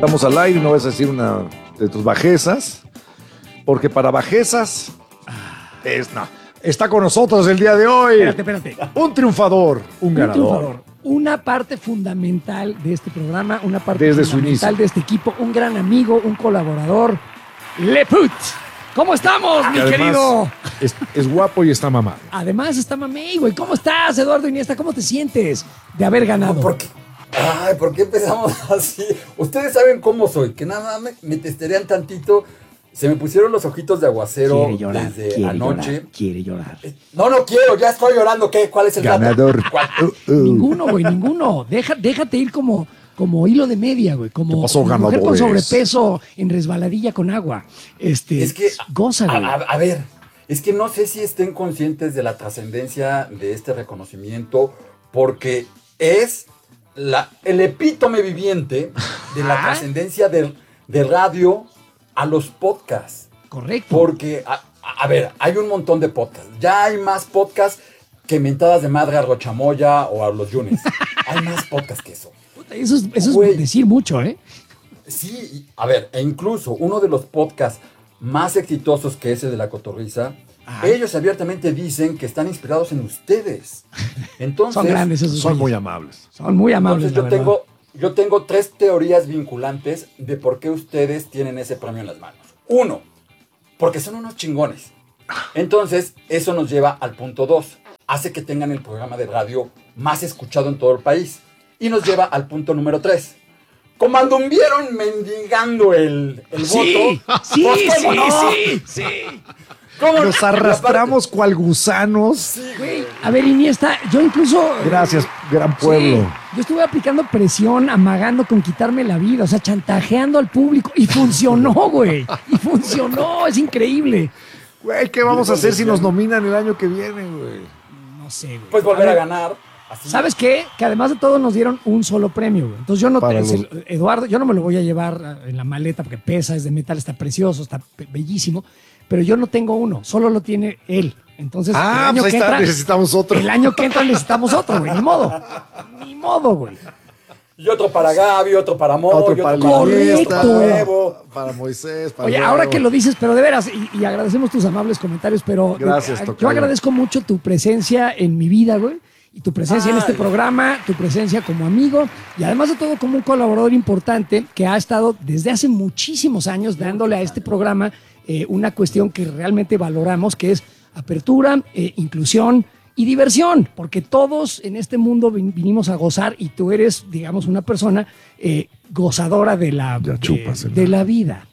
Estamos al aire, no vas a decir una de tus bajezas, porque para bajezas está con nosotros el día de hoy. Espérate. Un triunfador, un ganador. Una parte fundamental de este programa, una parte Desde su fundamental inicio de este equipo, un gran amigo, un colaborador, Leput. ¿Cómo estamos, mi querido? Es guapo y está mamado. Además está mamey, güey. ¿Cómo estás, Eduardo Iniesta? ¿Cómo te sientes de haber ganado? ¿Por qué empezamos así? Ustedes saben cómo soy, que nada más me testerean tantito. Se me pusieron los ojitos de aguacero desde anoche. Quiere llorar. No quiero, ya estoy llorando. ¿Qué? ¿Cuál es el ganador? Ninguno, güey, ninguno. Déjate ir como hilo de media, güey. Como mujer con sobrepeso en resbaladilla con agua. Es que, goza, güey. A ver, es que no sé si estén conscientes de la trascendencia de este reconocimiento, porque es el epítome viviente de la trascendencia de radio a los podcasts. Correcto. Porque, a ver, hay un montón de podcasts. Ya hay más podcasts que mentadas de madre a Rochamoya o a los Yunes. Hay más podcasts que eso. Eso es decir mucho, ¿eh? Sí, a ver, e incluso uno de los podcasts más exitosos que ese de La Cotorrisa, ellos abiertamente dicen que están inspirados en ustedes. Entonces, son grandes esos. Son muy amables. Son muy amables. Entonces yo tengo 3 teorías vinculantes de por qué ustedes tienen ese premio en las manos. 1, porque son unos chingones. Entonces, eso nos lleva al punto 2. Hace que tengan el programa de radio más escuchado en todo el país. Y nos lleva al punto número 3. Como anduvieron mendigando el voto. Sí. Nos arrastramos cual gusanos. Sí, güey. A ver, Iniesta, yo incluso... Gracias, gran pueblo. Sí, yo estuve aplicando presión, amagando con quitarme la vida, o sea, chantajeando al público. Y funcionó, güey. Y funcionó, es increíble. Güey, ¿qué vamos a hacer si nos nominan el año que viene, güey? No sé, güey. Pues volver a ganar. Así. ¿Sabes qué? Que además de todo nos dieron un solo premio, güey. Entonces yo no... Eduardo, yo no me lo voy a llevar en la maleta porque pesa, es de metal, está precioso, está bellísimo. Pero yo no tengo uno, solo lo tiene él. Entonces, el año pues que entra, necesitamos otro. El año que entra necesitamos otro, güey. Ni modo, güey. Y otro para Gaby, otro para Moy, otro para Correcto. para Moisés, para Oye, ahora que lo dices, pero de veras, y agradecemos tus amables comentarios, pero gracias, yo agradezco mucho tu presencia en mi vida, güey. Y tu presencia en este programa, tu presencia como amigo y además de todo como un colaborador importante que ha estado desde hace muchísimos años dándole a este programa una cuestión que realmente valoramos, que es apertura, inclusión y diversión, porque todos en este mundo vinimos a gozar y tú eres, digamos, una persona gozadora de la vida,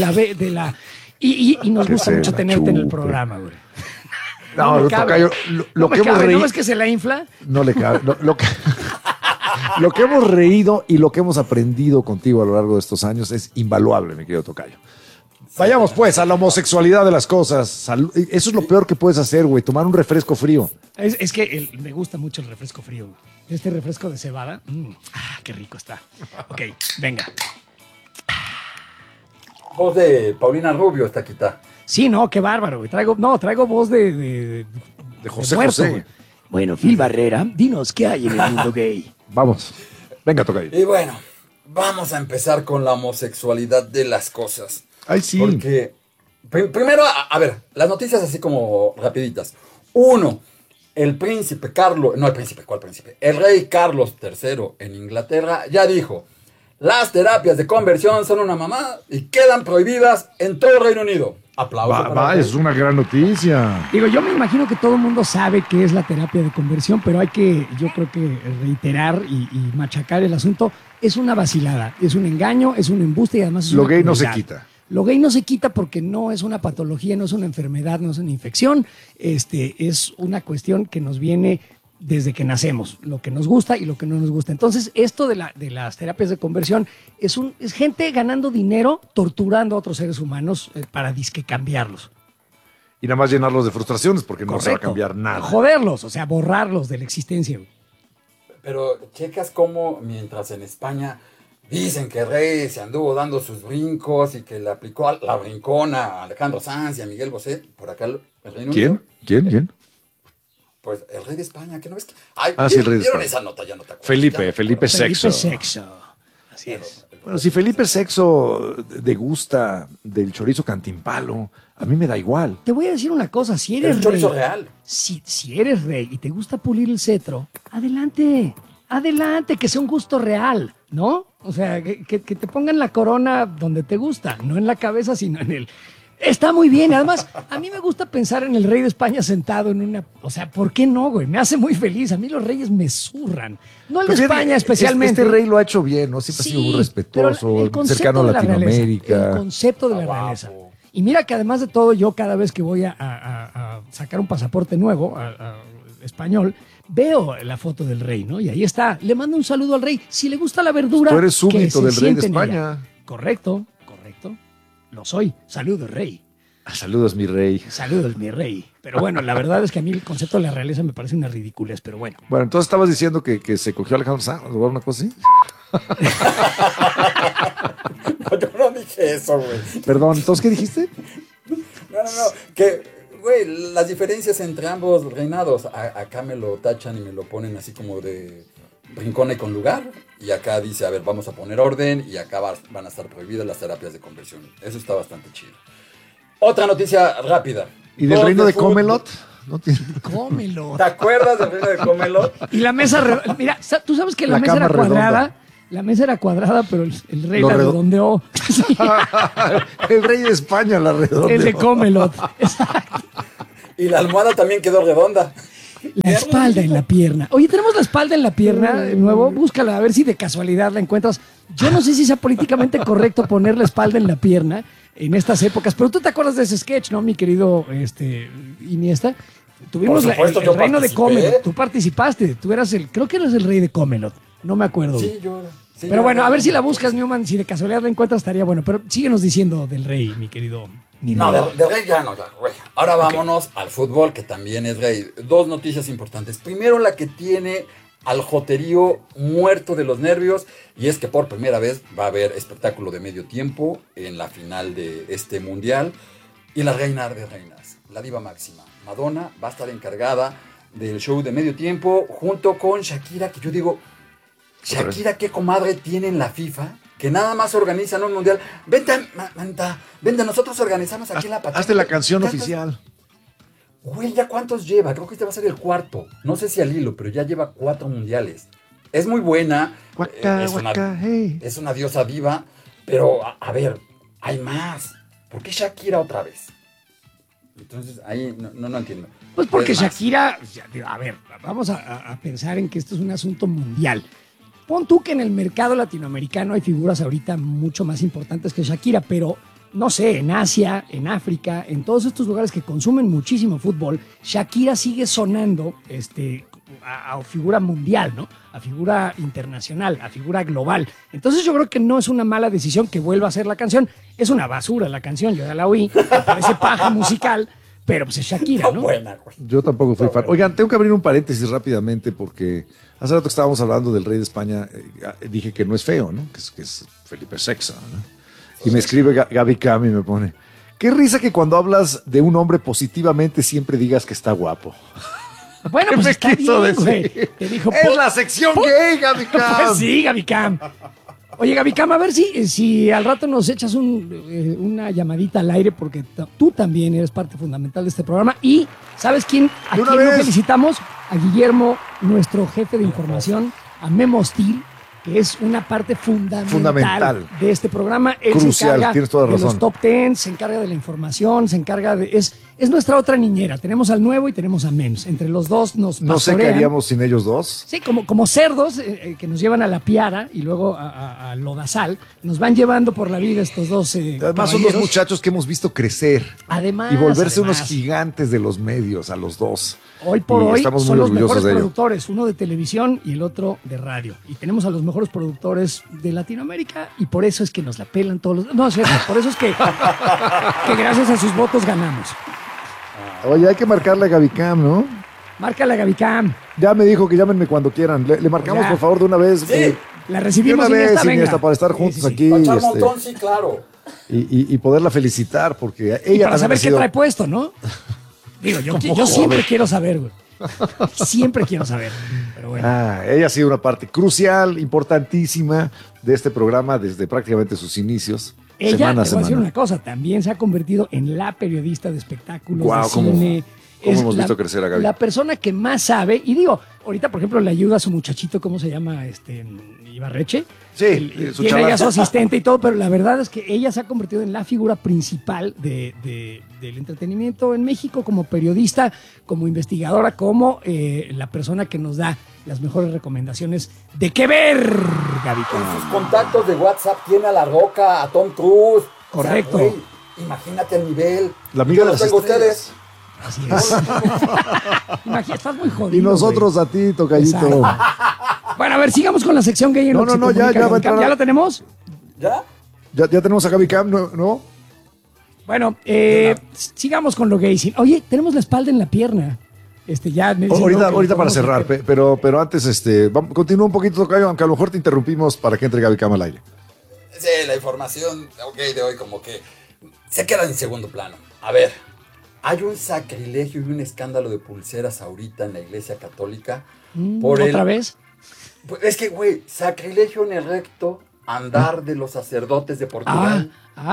y nos gusta mucho tenerte en el programa, güey. No tocayo, lo que hemos reído. ¿No es que se la infla? No le cabe. Lo que hemos reído y lo que hemos aprendido contigo a lo largo de estos años es invaluable, mi querido tocayo. Vayamos pues a la homosexualidad de las cosas. Eso es lo peor que puedes hacer, güey, tomar un refresco frío. Es que me gusta mucho el refresco frío, güey. Este refresco de cebada. Qué rico está. Ok, venga. Voz de Paulina Rubio está quita. Sí, no, qué bárbaro, güey. Traigo voz de José muerto, José. Güey. Bueno, Phil Barrera, dinos qué hay en el mundo gay. Vamos. Venga, tocayo. Y bueno, vamos a empezar con la homosexualidad de las cosas. Ay, sí. Porque, primero, a ver, las noticias así como rapiditas. 1, el príncipe Carlos, no el príncipe, ¿cuál príncipe? El rey Carlos III en Inglaterra ya dijo, las terapias de conversión son una mamada y quedan prohibidas en todo el Reino Unido. Aplausos. Es una gran noticia. Digo, yo me imagino que todo el mundo sabe qué es la terapia de conversión, pero hay que, yo creo que reiterar y machacar el asunto. Es una vacilada, es un engaño, es un embuste y además es lo una gay no se crueldad. quita. Lo gay no se quita porque no es una patología, no es una enfermedad, no es una infección. Es una cuestión que nos viene desde que nacemos, lo que nos gusta y lo que no nos gusta. Entonces, esto de las terapias de conversión es gente ganando dinero torturando a otros seres humanos para disque cambiarlos. Y nada más llenarlos de frustraciones porque no se va a Correcto. cambiar nada. Joderlos, o sea, borrarlos de la existencia. Pero checas cómo mientras en España dicen que Rey se anduvo dando sus brincos y que le aplicó la brincona a Alejandro Sanz y a Miguel Bosé, por acá el Reino Unido. ¿Quién? Pues el rey de España, ¿que no ves? Ay, sí, el rey de ¿vieron España. esa nota? Ya no te acuerdas. Felipe Felipe Sexo. Sexo. Así es. Bueno, si Felipe VI degusta del chorizo cantimpalo, a mí me da igual. Te voy a decir una cosa, si eres El chorizo rey, real. si eres rey y te gusta pulir el cetro, adelante, adelante, que sea un gusto real, ¿no? O sea, que te pongan la corona donde te gusta, no en la cabeza, sino en el... Está muy bien, además, a mí me gusta pensar en el rey de España sentado en una... O sea, ¿por qué no, güey? Me hace muy feliz, a mí los reyes me zurran. No el de Pero España fíjate, especialmente. Este rey lo ha hecho bien, ¿no? Siempre ha sido muy pero respetuoso, el concepto cercano a de la realeza, Latinoamérica. el concepto de la Está realeza. guapo. Y mira que además de todo, yo cada vez que voy a sacar un pasaporte nuevo, a español, veo la foto del rey, ¿no? Y ahí está. Le mando un saludo al rey. Si le gusta la verdura, Tú eres que súbdito se del rey de siente en ella. España. Correcto. Lo soy. Saludos, rey. Saludos, mi rey. Saludos, mi rey. Pero bueno, la verdad es que a mí el concepto de la realeza me parece una ridiculez, pero bueno. Bueno, entonces estabas diciendo que se cogió a Alejandro Sanz, ¿o una cosa así? No, yo no dije eso, güey. Perdón, ¿entonces qué dijiste? No. Que, güey, las diferencias entre ambos reinados, acá me lo tachan y me lo ponen así como de rincón y con lugar. Y acá dice, a ver, vamos a poner orden. Y acá van a estar prohibidas las terapias de conversión. Eso está bastante chido. Otra noticia rápida. ¿Y del Dos reino de fútbol. Comelot? No tiene... Cómelo. ¿Te acuerdas del reino de Comelot? Y la mesa, mira, tú sabes que la La mesa era cama cuadrada. redonda. La mesa era cuadrada, pero el rey Lo la redo- redondeó. Sí, El rey de España la redondeó. el de Comelot. Exacto. Y la almohada también quedó redonda. La espalda en la pierna. Oye, tenemos la espalda en la pierna de nuevo. Búscala, a ver si de casualidad la encuentras. Yo no sé si sea políticamente correcto poner la espalda en la pierna en estas épocas, pero tú te acuerdas de ese sketch, ¿no, mi querido Iniesta? Tuvimos Por supuesto, el yo reino de participé. Comelot. Tú participaste. Tú eras creo que eras el rey de Comelot. No me acuerdo. Sí, yo. Sí, Pero yo- bueno, a ver si la buscas, Newman. Si de casualidad la encuentras, estaría bueno. Pero síguenos diciendo del rey, mi querido. No, de rey ya no, ya, güey. Ahora vámonos al fútbol, que también es rey. Dos noticias importantes. Primero, la que tiene al joterío muerto de los nervios, y es que por primera vez va a haber espectáculo de medio tiempo en la final de este mundial. Y la reina de reinas, la diva máxima, Madonna, va a estar encargada del show de medio tiempo junto con Shakira, que yo digo, Shakira, ¿qué comadre tiene en la FIFA? Que nada más organizan un mundial. Vente, manta, vente, nosotros organizamos aquí la patria. Hazte la canción ¿Qué haces? oficial. Güey, ¿ya cuántos lleva? Creo que este va a ser el cuarto. No sé si al hilo, pero ya lleva 4 mundiales. Es muy buena. Guaca, es, guaca, hey. es una diosa diva. Pero, a ver, hay más. ¿Por qué Shakira otra vez? Entonces, ahí no entiendo. Pues porque Es más. Shakira, a ver, vamos a pensar en que esto es un asunto mundial. Pon tú que en el mercado latinoamericano hay figuras ahorita mucho más importantes que Shakira, pero no sé, en Asia, en África, en todos estos lugares que consumen muchísimo fútbol, Shakira sigue sonando a figura mundial, ¿no? A figura internacional, a figura global. Entonces yo creo que no es una mala decisión que vuelva a hacer la canción. Es una basura la canción, yo ya la oí, me parece paja musical, pero pues es Shakira, Está ¿no? buena, güey. Yo tampoco fui fan. Oigan, tengo que abrir un paréntesis rápidamente porque hace rato que estábamos hablando del rey de España, dije que no es feo, ¿no? Que es Felipe VI, ¿no? Y me escribe Gaby Cam y me pone, qué risa que cuando hablas de un hombre positivamente siempre digas que está guapo. Bueno, ¿Qué pues me está quiso bien, güey. decir? Te dijo, Es la sección gay, Gaby Cam. Pues sí, Gaby Cam. Oye, Gaby Cam, a ver si al rato nos echas una llamadita al aire, porque tú también eres parte fundamental de este programa. Y, ¿sabes quién? ¿A De una quién lo vez. felicitamos? A Guillermo, nuestro jefe de información, a Memo Steel, que es una parte fundamental de este programa. Él Crucial, se encarga tienes toda de razón. los top 10, se encarga de la información, se encarga de... Es nuestra otra niñera. Tenemos al nuevo y tenemos a Mems. Entre los dos nos No sé qué pastorean. haríamos sin ellos dos. Sí, como cerdos que nos llevan a la piara y luego a Lodazal. Nos van llevando por la vida estos dos Además son dos caballeros. muchachos que hemos visto crecer Además, y volverse además, unos gigantes de los medios a los dos. hoy por Y hoy estamos son muy los orgullosos mejores de ello. productores, uno de televisión y el otro de radio. Y tenemos a los mejores productores de Latinoamérica y por eso es que nos la pelan todos los... No, es cierto, por eso es que gracias a sus votos ganamos. Oye, hay que marcarle a Gaby Cam, ¿no? Márcala, Gaby Cam. Ya me dijo que llámenme cuando quieran. Le marcamos, Ya. por favor, de una vez. Sí. La De recibimos, una vez, Iniesta, venga. Iniesta, para estar juntos Sí, sí, sí. aquí Para echar este, montón, sí, claro. y poderla felicitar, porque ella Y para también saber ha qué sido... trae puesto, ¿no? Digo, yo ¿Cómo siempre joven? quiero saber, güey. Siempre quiero saber. Pero Pero bueno. Ella ha sido una parte crucial, importantísima de este programa desde prácticamente sus inicios. Ella, Semana a te voy a decir semana. una cosa, también se ha convertido en la periodista de espectáculos, Guau, de cómo- cine. cómo Es hemos visto crecer a Gaby. La persona que más sabe, y digo, ahorita, por ejemplo, le ayuda a su muchachito, ¿cómo se llama? Ibarreche. Sí, su Tiene chaval. ella su asistente y todo, pero la verdad es que ella se ha convertido en la figura principal del entretenimiento en México como periodista, como investigadora, como la persona que nos da las mejores recomendaciones de qué ver, Gaby. En sus contactos de WhatsApp tiene a La Roca, a Tom Cruise. Correcto. O sea, güey, imagínate el nivel. La amiga Yo de los las tengo a estrellas. Así es. Imagínate, estás muy jodido. Y nosotros güey. a ti, tocallito. Exacto. Bueno, a ver, sigamos con la sección gay en No, lo que no, se no, ya, comunica ya va a Gaby Cam. entrar. ¿Ya la tenemos? ¿Ya? Ya tenemos a Gaby Cam, ¿no? Bueno, sigamos con lo gay. Oye, tenemos la espalda en la pierna. Ya me dicen, Ahorita, no, que ahorita para podemos cerrar, hacer- pero antes, continúa un poquito, tocayo, aunque a lo mejor te interrumpimos para que entre Gaby Cam al aire. Sí, la información de hoy como que se queda en segundo plano. A ver, hay un sacrilegio y un escándalo de pulseras ahorita en la Iglesia Católica. Por ¿Otra vez? Pues es que, güey, sacrilegio en el recto andar de los sacerdotes de Portugal.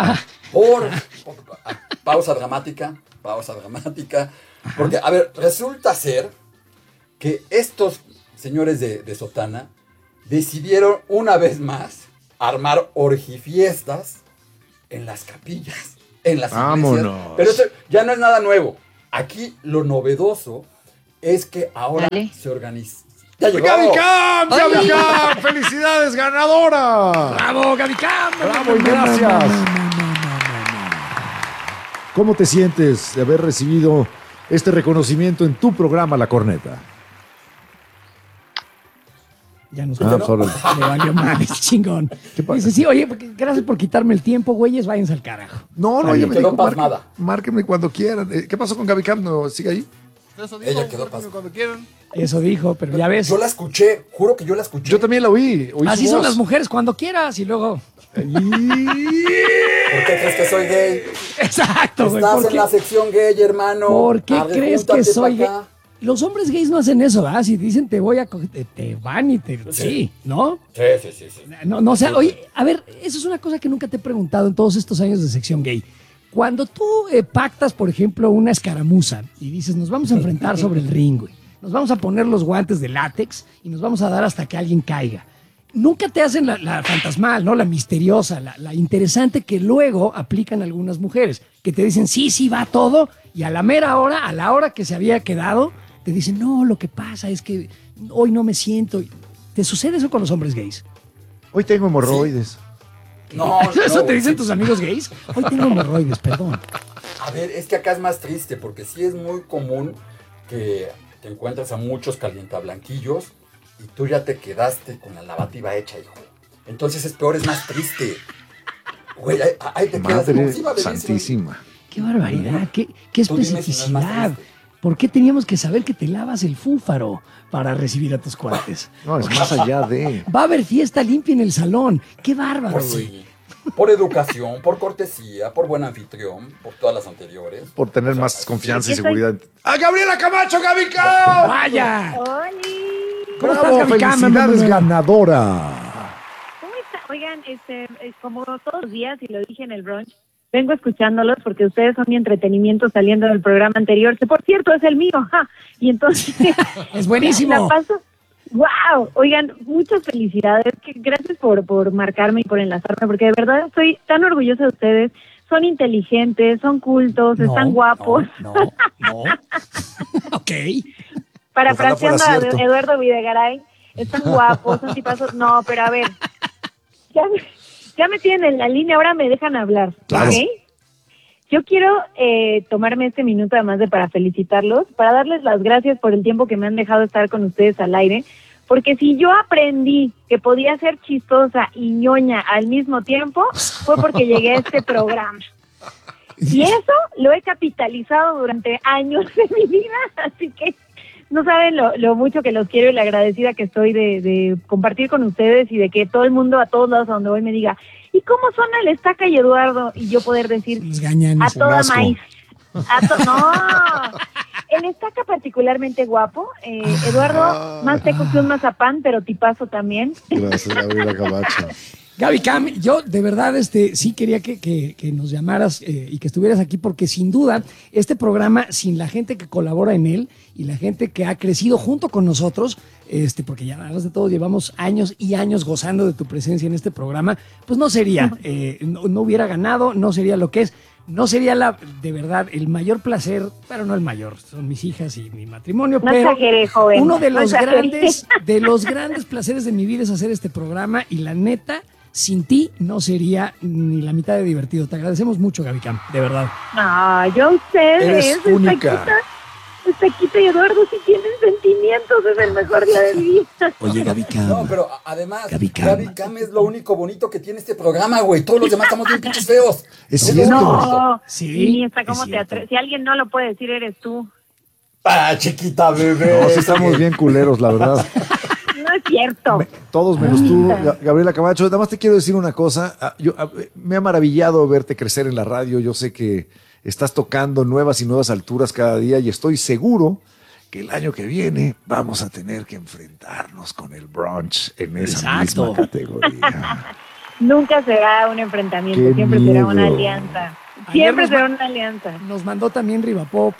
Pausa dramática. Porque, a ver, resulta ser que estos señores de sotana decidieron una vez más armar orgifiestas en las capillas, en las iglesias. Vámonos. Pero eso ya no es nada nuevo. Aquí lo novedoso es que ahora Dale. se organiza. ¡Ya llegó! ¡Gaby Cam! ¡Gaby Oye. Cam! ¡Felicidades, ganadora! ¡Bravo, Gaby Cam! ¡Bravo y gracias! ¿Cómo te sientes de haber recibido este reconocimiento en tu programa La Corneta? Ya nos sorry. le valió madre, chingón. Dice, sí, oye, gracias por quitarme el tiempo, güeyes, váyanse al carajo. No, Oye, ella me quedó dijo, pasmada. márquenme cuando quieran. ¿Qué pasó con Gaby Cam? ¿No sigue ahí? Ella quedó pasada. cuando quieran. Eso dijo, pero ya ves. Yo la escuché, juro que yo la escuché. Yo también la oí. Así son las mujeres, cuando quieras y luego. ¿Por qué crees que soy gay? Exacto, güey. Estás ¿Por en qué, la sección gay, hermano. por qué Arre, crees júntate que soy pa' gay? acá. Los hombres gays no hacen eso, ¿verdad? Si dicen te voy a coger, te van y te. Sí, ¿no? Sí. No, o sea, oye, a ver, eso es una cosa que nunca te he preguntado en todos estos años de sección gay. Cuando tú pactas, por ejemplo, una escaramuza y dices, nos vamos a enfrentar sobre el ring, güey, nos vamos a poner los guantes de látex y nos vamos a dar hasta que alguien caiga. Nunca te hacen la fantasmal, ¿no? La misteriosa, la interesante que luego aplican algunas mujeres, que te dicen, sí, va todo, y a la mera hora, a la hora que se había quedado, te dicen, no, lo que pasa es que hoy no me siento. ¿Te sucede eso con los hombres gays? Hoy tengo hemorroides. No, ¿Eso no, te dicen sí. tus amigos gays? Hoy tengo hemorroides, perdón. A ver, es que acá es más triste porque sí es muy común que te encuentras a muchos calientablanquillos y tú ya te quedaste con la lavativa hecha, hijo. Entonces es peor, es más triste. Güey, ahí te quedas. Madre como, sí, va, bellísimo. santísima. Qué barbaridad, qué Tú dime si no es más especificidad. triste. ¿Por qué teníamos que saber que te lavas el fúfaro para recibir a tus cuates? No, es más allá de... Va a haber fiesta limpia en el salón. Qué bárbaro, Pues güey. sí. Por educación, por cortesía, por buen anfitrión, por todas las anteriores. Por tener O sea, más confianza y Estoy- seguridad. ¡A Gabriela Camacho, Gaby Cam! ¡Vaya! ¡Oli! ¿Cómo estás, ¡Bravo! Gaby Cam? ¡Felicidades, ganadora! ¿Cómo está? Oigan, como todos los días, y lo dije en el brunch, vengo escuchándolos porque ustedes son mi entretenimiento saliendo del programa anterior, que por cierto es el mío, ¡ja! Y entonces... Es buenísimo. La paso... ¡Wow! Oigan, muchas felicidades. Gracias por marcarme y por enlazarme, porque de verdad estoy tan orgullosa de ustedes. Son inteligentes, son cultos, están guapos. No. Ok. Parafraseando Ojalá a fuera cierto. Eduardo Videgaray, están guapos, son tipazos. No, pero a ver, ya me tienen en la línea, ahora me dejan hablar, Claro. ¿ok? Yo quiero tomarme este minuto además para felicitarlos, para darles las gracias por el tiempo que me han dejado estar con ustedes al aire, porque si yo aprendí que podía ser chistosa y ñoña al mismo tiempo, fue porque llegué a este programa. Y eso lo he capitalizado durante años de mi vida, así que no saben lo mucho que los quiero y la agradecida que estoy de compartir con ustedes y de que todo el mundo a todos lados a donde voy me diga, ¿y cómo suena el Estaca y Eduardo? Y yo poder decir, Los gañanes. a toda asco. maíz. No, él está acá particularmente guapo. Eduardo, más seco que un mazapán, pero tipazo también. Gracias, Gabriela Camacho. Gaby Cam, yo de verdad sí quería que nos llamaras y que estuvieras aquí porque sin duda este programa, sin la gente que colabora en él y la gente que ha crecido junto con nosotros, porque ya además de todo llevamos años y años gozando de tu presencia en este programa, pues no sería, no hubiera ganado, no sería lo que es. No sería de verdad el mayor placer, pero no el mayor, son mis hijas y mi matrimonio, No pero exagere, joven. uno de No los exagere. grandes placeres de mi vida es hacer este programa y la neta, sin ti no sería ni la mitad de divertido. Te agradecemos mucho, Gaby Cam, de verdad. No, yo a ustedes. Eres única. Estaquita y Eduardo, si tienen sentimientos, es el mejor día de mi vida. Oye, Gaby Cam. No, pero además, Gaby Cam. Gaby Cam es lo único bonito que tiene este programa, güey. Todos los demás estamos bien pinches feos. Es lo cierto. único bonito. No, Sí, ni está es como te cierto. atreves. Si alguien no lo puede decir, eres tú. Ah, chiquita bebé. No, sí estamos bien culeros, la verdad. No es cierto. Todos menos tú, Gabriela Camacho. Nada más te quiero decir una cosa. Me ha maravillado verte crecer en la radio. Yo sé que estás tocando nuevas y nuevas alturas cada día y estoy seguro que el año que viene vamos a tener que enfrentarnos con el brunch en esa Exacto. misma categoría. Nunca será un enfrentamiento, Qué siempre será una miedo. alianza. Ayer Siempre nos será ma- una alianza. Nos mandó también Rivapop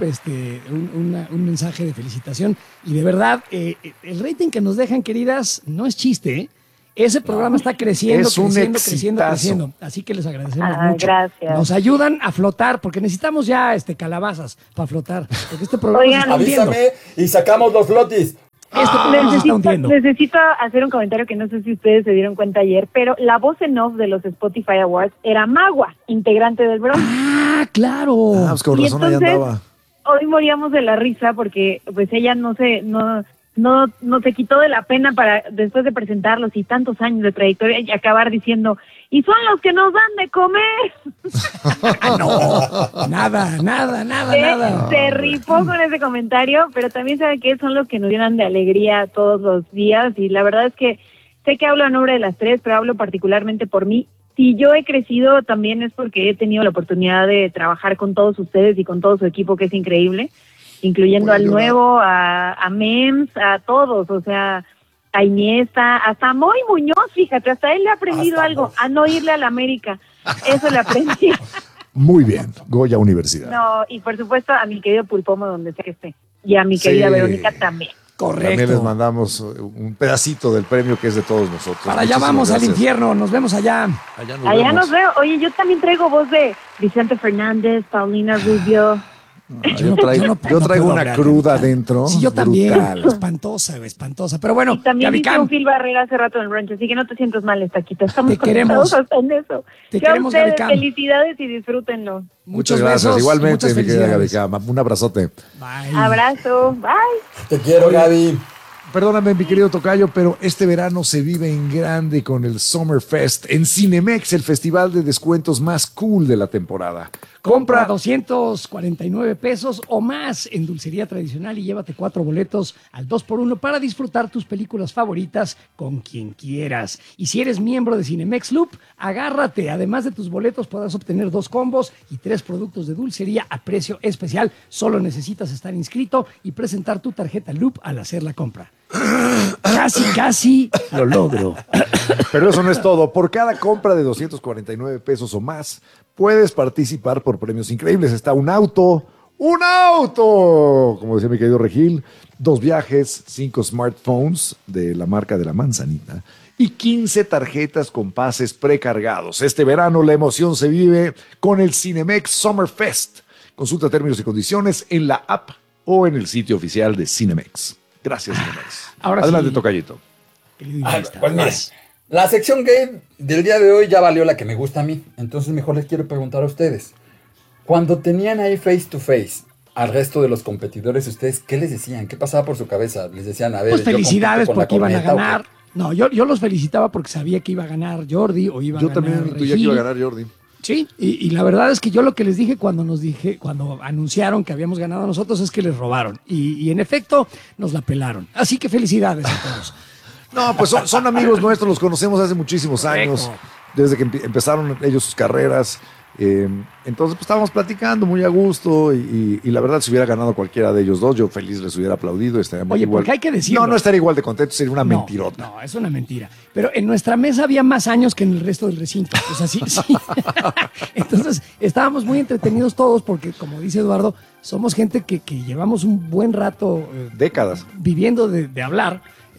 un mensaje de felicitación y de verdad, el rating que nos dejan, queridas, no es chiste, ¿eh? Ese programa está creciendo, Es un creciendo. exitazo. Así que les agradecemos Ah, mucho. gracias. Nos ayudan a flotar, porque necesitamos ya calabazas para flotar. Porque este programa Oigan, se está hundiendo. Avísame y sacamos los flotis. Este programa se está hundiendo. Necesito hacer un comentario que no sé si ustedes se dieron cuenta ayer, pero la voz en off de los Spotify Awards era Magua, integrante del Bronx. Ah, claro. Ah, pues con Y razón ahí entonces, andaba. Hoy moríamos de la risa porque pues ella no se quitó de la pena para después de presentarlos y tantos años de trayectoria y acabar diciendo, y son los que nos dan de comer. No, nada. Se rifó con ese comentario, pero también sabe que son los que nos llenan de alegría todos los días y la verdad es que sé que hablo a nombre de las tres, pero hablo particularmente por mí. Si yo he crecido también es porque he tenido la oportunidad de trabajar con todos ustedes y con todo su equipo, que es increíble, incluyendo al nuevo, a Mems, a todos, o sea, a Iniesta, hasta a Moy Muñoz, fíjate, hasta él le ha aprendido Hasta algo, Moy. a no irle a la América. Eso le aprendí. Muy bien, Goya Universidad. No, y por supuesto a mi querido Pulpomo donde sea que esté. Y a mi Sí. querida Verónica también. También les Correcto. mandamos un pedacito del premio que es de todos nosotros. Para allá Muchísimas vamos al gracias. infierno. Nos vemos allá. Allá Allá vemos. nos veo. Oye, yo también traigo voz de Vicente Fernández, Paulina Rubio. Yo traigo puedo una hablar, cruda Gaby Cam. dentro. Sí, yo también. brutal. Espantosa, güey, espantosa. Pero bueno, Y también Gaby hice Cam, un Phil Barrera hace rato en el brunch, así que no te sientas mal, Estaquita. Estamos Te queremos. conectados hasta en eso. Te Yo a queremos, Gaby ustedes, Cam. felicidades y disfrútenlo. Muchas muchos gracias. besos, Igualmente, muchas mi querida Gaby felicidades. Cama. Un abrazote. Bye. Abrazo. Bye. Te quiero, Gaby. Perdóname, mi querido tocayo, pero este verano se vive en grande con el Summerfest en Cinemex, el festival de descuentos más cool de la temporada. Compra Compra 249 pesos o más en dulcería tradicional y llévate 4 boletos al 2x1 para disfrutar tus películas favoritas con quien quieras. Y si eres miembro de Cinemex Loop, agárrate. Además de tus boletos podrás obtener 2 combos y 3 productos de dulcería a precio especial. Solo necesitas estar inscrito y presentar tu tarjeta Loop al hacer la compra. Casi lo logro. Pero eso no es todo. Por cada compra de 249 pesos o más, puedes participar por premios increíbles. Está un auto, como decía mi querido Regil, 2 viajes, 5 smartphones de la marca de la manzanita y 15 tarjetas con pases precargados. Este verano la emoción se vive con el Cinemex Summer Fest. Consulta términos y condiciones en la app o en el sitio oficial de Cinemex. Gracias, Cinemex. Ahora Adelante, sí. tocayito. Querido Ah, guionista, pues mira, vas. la sección gay del día de hoy ya valió la que me gusta a mí. Entonces mejor les quiero preguntar a ustedes. Cuando tenían ahí face to face al resto de los competidores, ¿ustedes qué les decían? ¿Qué pasaba por su cabeza? Les decían, a ver, Pues yo felicidades compito porque con la iban a corneta, ¿o ganar. No, yo los felicitaba porque sabía que iba a ganar Jordi o iba a Yo ganar también intuía que Regil. iba a ganar Jordi. Sí, y la verdad es que yo lo que les dije cuando anunciaron que habíamos ganado nosotros es que les robaron. Y en efecto, nos la pelaron. Así que felicidades a todos. No, pues son amigos nuestros, los conocemos hace muchísimos años, Correcto. desde que empezaron ellos sus carreras. Entonces, pues estábamos platicando muy a gusto y la verdad, si hubiera ganado cualquiera de ellos dos, yo feliz les hubiera aplaudido. Oye, igual. porque hay que decirlo. No estaría igual de contento, sería una mentirota. No, es una mentira. Pero en nuestra mesa había más años que en el resto del recinto. O sea, sí. Entonces, estábamos muy entretenidos todos porque, como dice Eduardo, somos gente que llevamos un buen rato. Décadas. Viviendo de hablar.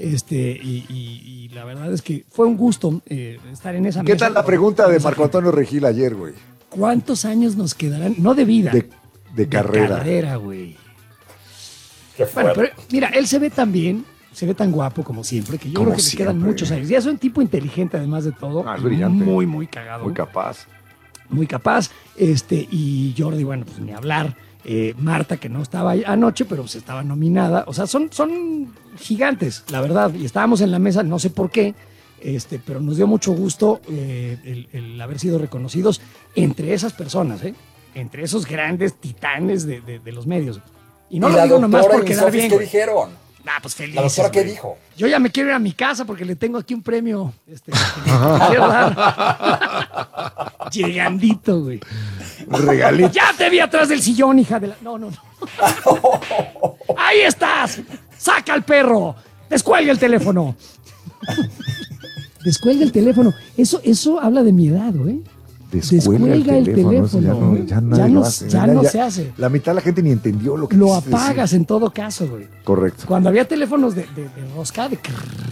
Y la verdad es que fue un gusto estar en esa mesa. ¿Qué tal la pregunta de Marco Antonio Regil ayer, güey? ¿Cuántos años nos quedarán? No de vida. De carrera. De carrera, güey. Qué Bueno, fuerte. pero mira, él se ve tan bien, se ve tan guapo como siempre, que yo Como creo que le quedan siempre. muchos años. Ya es un tipo inteligente, además de todo. Es brillante. Muy, muy cagado. Muy capaz. Muy capaz. Y Jordi, bueno, pues ni hablar. Marta, que no estaba ahí anoche, pero pues estaba nominada. O sea, son gigantes, la verdad. Y estábamos en la mesa, no sé por qué, pero nos dio mucho gusto el haber sido reconocidos entre esas personas, entre esos grandes titanes de los medios. Y no ¿Y lo la digo nomás doctora por y quedar Sofis bien. qué Güey. dijeron? Pues feliz. ¿La doctora qué dijo? Yo ya me quiero ir a mi casa porque le tengo aquí un premio. Que le quiero dar. Llegandito, güey. Regalito. Ya te vi atrás del sillón, hija de la... No. ¡Ahí estás! ¡Saca al perro! ¡Descuelga el teléfono! Descuelga el teléfono. Eso habla de mi edad, güey. Descuelga el teléfono. eso ya no se hace. La mitad de la gente ni entendió lo que Lo quisiste apagas decir. en todo caso, güey. Correcto. Cuando había teléfonos de rosca, de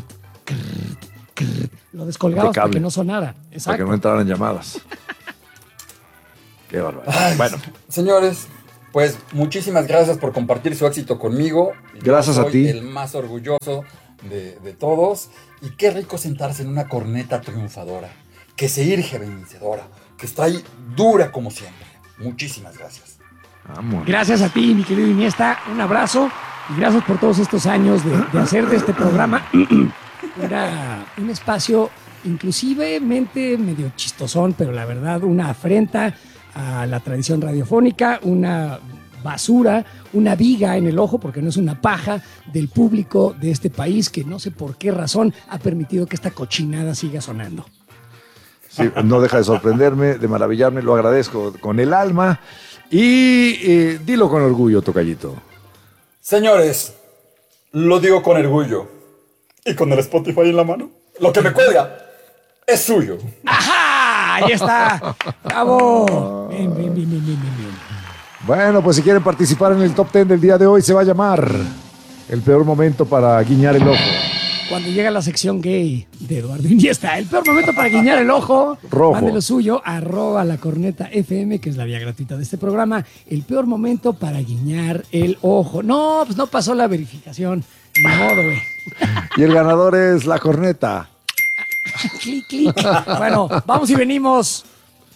lo descolgabas De para cable. que no sonara. Para Exacto. que no entraran llamadas. Qué barbaridad. Bueno, Señores, pues muchísimas gracias por compartir su éxito conmigo. Gracias Yo a ti. soy el más orgulloso de todos. Y qué rico sentarse en una corneta triunfadora, que se irge vencedora, que está ahí dura como siempre. Muchísimas gracias. vamos. Gracias a ti, mi querido Iniesta. Un abrazo y gracias por todos estos años de hacer de este programa un espacio inclusivemente medio chistosón, pero la verdad una afrenta a la tradición radiofónica, una basura, una viga en el ojo, porque no es una paja del público de este país que no sé por qué razón ha permitido que esta cochinada siga sonando. Sí, no deja de sorprenderme, de maravillarme, lo agradezco con el alma. Y dilo con orgullo, tocallito. Señores, lo digo con orgullo. Y con el Spotify en la mano, lo que me cuelga es suyo. ¡Ajá! Ahí está. ¡Bravo! Bien. Bueno, pues si quieren participar en el top 10 del día de hoy, se va a llamar El peor momento para guiñar el ojo. Cuando llega la sección gay de Eduardo Iniesta, el peor momento para guiñar el ojo, Rojo. mande lo suyo, @lacorneta_fm, que es la vía gratuita de este programa. El peor momento para guiñar el ojo. No, pues no pasó la verificación. Ni modo, güey. Y el ganador es La Corneta. Clic, clic. Bueno, vamos y venimos.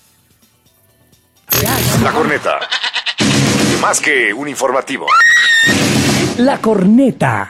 La Corneta. Más que un informativo. La corneta.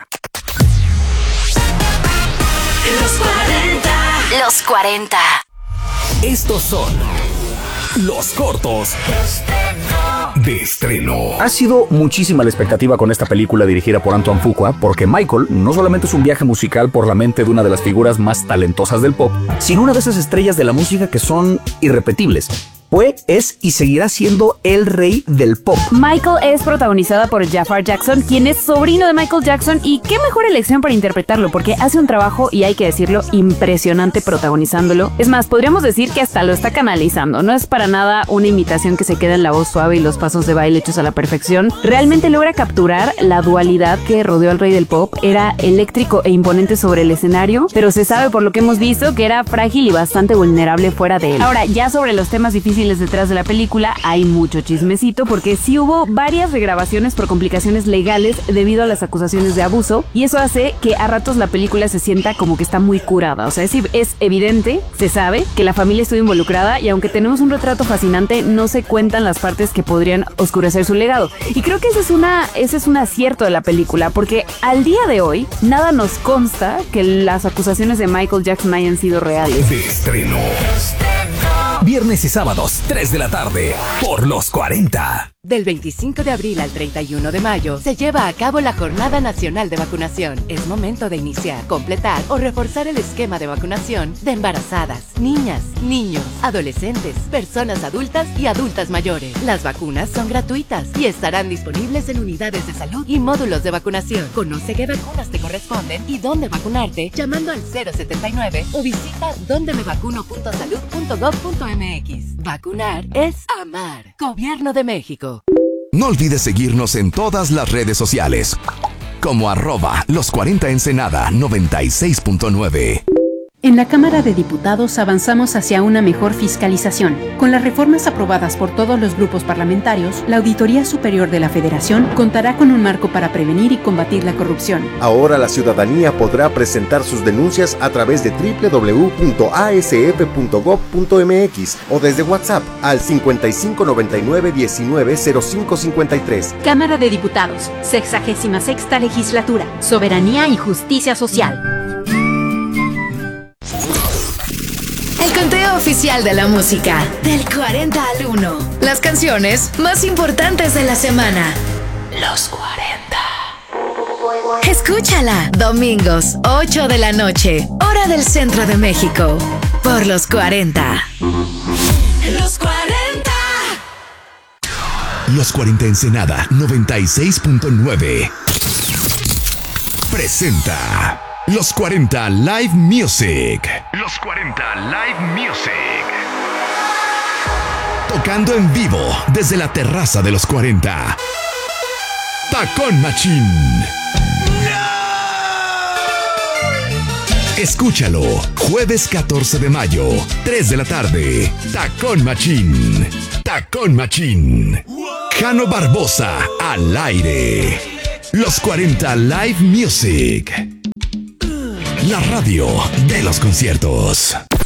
Los 40. Estos son los cortos de estreno. Ha sido muchísima la expectativa con esta película dirigida por Antoine Fuqua, porque Michael no solamente es un viaje musical por la mente de una de las figuras más talentosas del pop, sino una de esas estrellas de la música que son irrepetibles. Fue, es y seguirá siendo el rey del pop. Michael es protagonizada por Jafar Jackson, quien es sobrino de Michael Jackson, y qué mejor elección para interpretarlo, porque hace un trabajo, y hay que decirlo, impresionante protagonizándolo. Es más, podríamos decir que hasta lo está canalizando. No es para nada una imitación que se queda en la voz suave y los pasos de baile hechos a la perfección. Realmente logra capturar la dualidad que rodeó al rey del pop. Era eléctrico e imponente sobre el escenario, pero se sabe por lo que hemos visto que era frágil y bastante vulnerable fuera de él. Ahora, ya sobre los temas difíciles detrás de la película hay mucho chismecito, porque sí hubo varias regrabaciones por complicaciones legales debido a las acusaciones de abuso, y eso hace que a ratos la película se sienta como que está muy curada. O sea, es evidente, se sabe que la familia estuvo involucrada, y aunque tenemos un retrato fascinante, no se cuentan las partes que podrían oscurecer su legado. Y creo que ese es un acierto de la película, porque al día de hoy nada nos consta que las acusaciones de Michael Jackson hayan sido reales. De estreno. Viernes y sábados, 3 de la tarde, por los 40. Del 25 de abril al 31 de mayo se lleva a cabo la Jornada Nacional de Vacunación. Es momento de iniciar, completar o reforzar el esquema de vacunación de embarazadas, niñas, niños, adolescentes, personas adultas y adultas mayores. Las vacunas son gratuitas y estarán disponibles en unidades de salud y módulos de vacunación. Conoce qué vacunas te corresponden y dónde vacunarte llamando al 079 o visita dondemevacuno.salud.gov.mx. Vacunar es amar. Gobierno de México. No olvides seguirnos en todas las redes sociales, como @los40ensenada 96.9. En la Cámara de Diputados avanzamos hacia una mejor fiscalización. Con las reformas aprobadas por todos los grupos parlamentarios, la Auditoría Superior de la Federación contará con un marco para prevenir y combatir la corrupción. Ahora la ciudadanía podrá presentar sus denuncias a través de www.asf.gov.mx o desde WhatsApp al 5599190553. Cámara de Diputados, 66ª Legislatura, Soberanía y Justicia Social. El conteo oficial de la música, del 40 al 1. Las canciones más importantes de la semana. Los 40. Escúchala, domingos, 8 de la noche, hora del centro de México, por Los 40. Los 40. Los 40 Ensenada 96.9 presenta Los 40 Live Music. Los 40 Live Music. Tocando en vivo desde la terraza de Los 40. Tacón Machín. Escúchalo, jueves 14 de mayo, 3 de la tarde. Tacón Machín. Tacón Machín. Jano Barbosa al aire. Los 40 Live Music. La radio de los conciertos.